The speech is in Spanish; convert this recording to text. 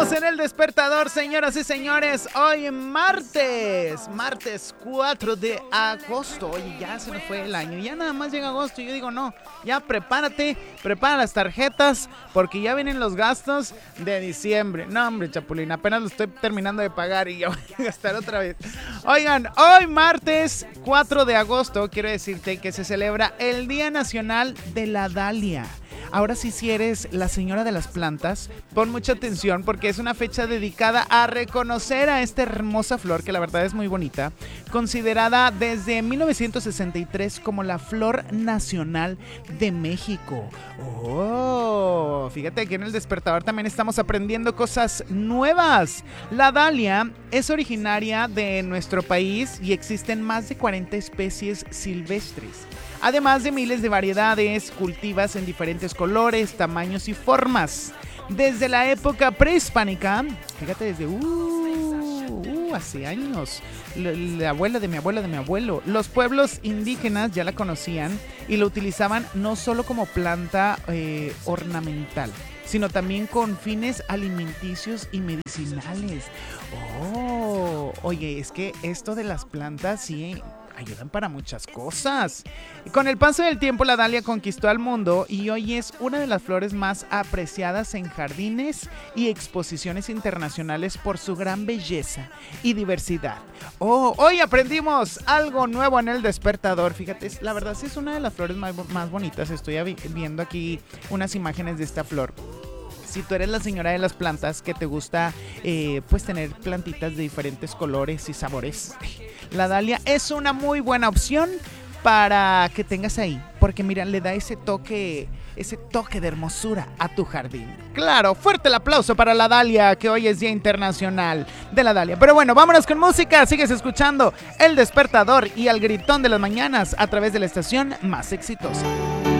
Estamos en el despertador, señoras y señores. Hoy martes 4 de agosto. Oye, ya se nos fue el año, ya nada más llega agosto. Yo digo, no, ya prepárate, prepara las tarjetas, porque ya vienen los gastos de diciembre. No, hombre, Chapulín, apenas lo estoy terminando de pagar y ya voy a gastar otra vez. Oigan, hoy martes 4 de agosto, quiero decirte que se celebra el Día Nacional de la Dalia. Ahora sí, si eres la señora de las plantas, pon mucha atención porque es una fecha dedicada a reconocer a esta hermosa flor que la verdad es muy bonita, considerada desde 1963 como la flor nacional de México. Oh, fíjate que en el despertador también estamos aprendiendo cosas nuevas. La dalia es originaria de nuestro país y existen más de 40 especies silvestres. Además de miles de variedades cultivas en diferentes colores, tamaños y formas. Desde la época prehispánica, fíjate, desde hace años, la abuela de mi abuelo, los pueblos indígenas ya la conocían y lo utilizaban no solo como planta ornamental, sino también con fines alimenticios y medicinales. Oh, oye, es que esto de las plantas sí ayudan para muchas cosas. Con el paso del tiempo, la dalia conquistó al mundo y hoy es una de las flores más apreciadas en jardines y exposiciones internacionales por su gran belleza y diversidad. Oh, hoy aprendimos algo nuevo en el despertador. Fíjate, la verdad sí es una de las flores más bonitas. Estoy viendo aquí unas imágenes de esta flor. Si tú eres la señora de las plantas que te gusta pues tener plantitas de diferentes colores y sabores, la dalia es una muy buena opción para que tengas ahí, porque mira, le da ese toque de hermosura a tu jardín. Claro, fuerte el aplauso para la dalia, que hoy es Día Internacional de la Dalia. Pero bueno, vámonos con música. Sigues escuchando El Despertador y Al Gritón de las Mañanas a través de la estación más exitosa.